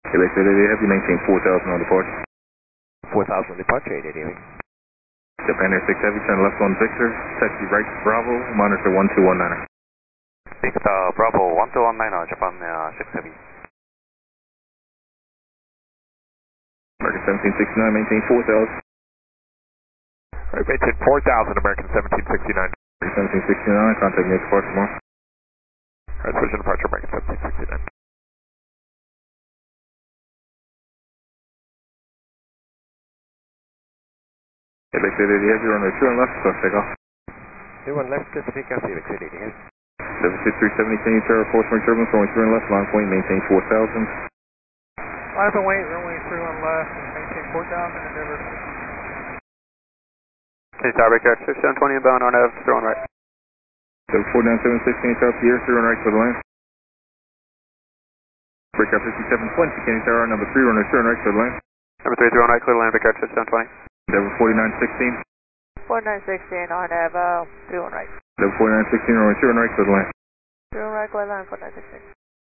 Quebec City, have you maintain 4,000 on departure? 4,000 departure, 888. Japan Air 6 Heavy, turn left on Victor, taxi right Bravo, monitor 1219er. Victor Bravo 1219er, Japan Air 6 Heavy. American 1769, maintain 4,000. Right, maintain 4,000, American 1769. 1769, contact me at departure tomorrow. Right, switch to departure, American 1769. Quebec City, have you runway 2 on left, plus take off. 2 on left, good to take off, Quebec City, yes. 76370, can you turn force wing turbulence, runway 3 on left, line point, maintain 4,000. Line point wait, runway 3 on left, maintain 4,000, endeavor. Hey, Tower Baker, 6720 inbound on F, 0 on right. 7497, 16 South Gear, 0 on right for the lane. Breakout 5720, can you tower number 3, runway 0 on right for the lane. Number 3, 0 on right, clear to land, Baker, 6720. Endeavor 4916. 4916 on Ava, 2 on right. Endeavor 4916, runway 0 on right for the lane. 2 on right, clear line, 4916.